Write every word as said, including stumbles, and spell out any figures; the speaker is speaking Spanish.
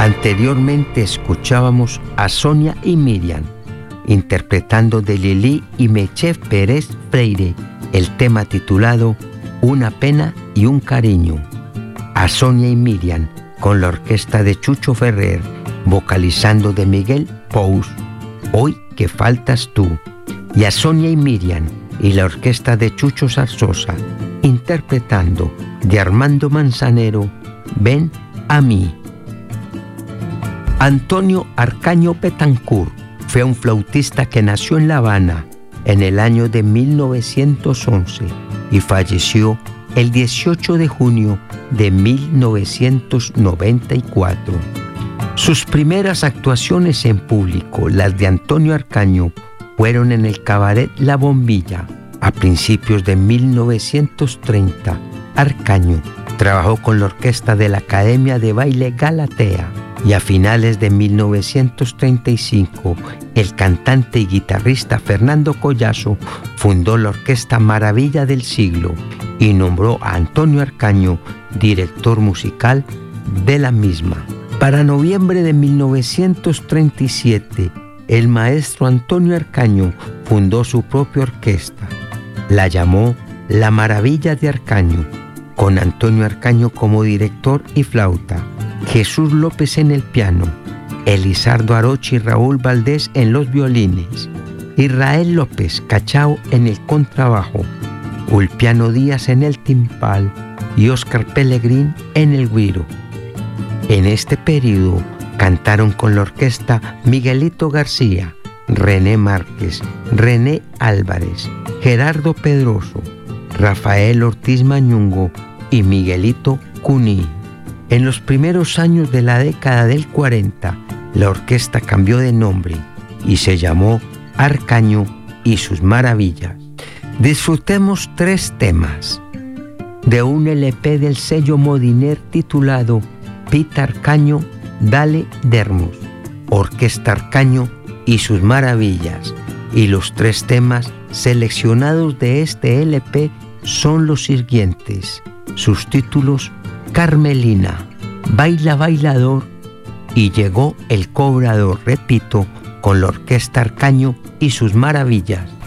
Anteriormente escuchábamos a Sonia y Miriam interpretando de Lili y Meche Pérez Freire el tema titulado Una pena y un cariño. A Sonia y Miriam con la orquesta de Chucho Ferrer vocalizando de Miguel Pous, Hoy que faltas tú. Y a Sonia y Miriam y la orquesta de Chucho Zarzosa interpretando de Armando Manzanero Ven a mí. Antonio Arcaño Betancourt fue un flautista que nació en La Habana en el año de mil novecientos once y falleció el dieciocho de junio de mil novecientos noventa y cuatro. Sus primeras actuaciones en público, las de Antonio Arcaño, fueron en el cabaret La Bombilla. A principios de mil novecientos treinta, Arcaño trabajó con la orquesta de la Academia de Baile Galatea. Y a finales de mil novecientos treinta y cinco, el cantante y guitarrista Fernando Collazo fundó la Orquesta Maravilla del Siglo y nombró a Antonio Arcaño director musical de la misma. Para noviembre de mil novecientos treinta y siete, el maestro Antonio Arcaño fundó su propia orquesta. La llamó La Maravilla de Arcaño, con Antonio Arcaño como director y flauta, Jesús López en el piano, Elizardo Arocha y Raúl Valdés en los violines, Israel López Cachao en el contrabajo, Ulpiano Díaz en el timbal y Óscar Pellegrín en el güiro. En este periodo cantaron con la orquesta Miguelito García, René Márquez, René Álvarez, Gerardo Pedroso, Rafael Ortiz Mañungo y Miguelito Cuní. En los primeros años de la década del cuarenta, la orquesta cambió de nombre y se llamó Arcaño y sus Maravillas. Disfrutemos tres temas de un L P del sello Modiner titulado Pita Arcaño, Dale Dermos, Orquesta Arcaño y sus Maravillas. Y los tres temas seleccionados de este L P son los siguientes. Sus títulos: Carmelina, Baila Bailador y Llegó el Cobrador, repito, con la Orquesta Arcaño y sus Maravillas.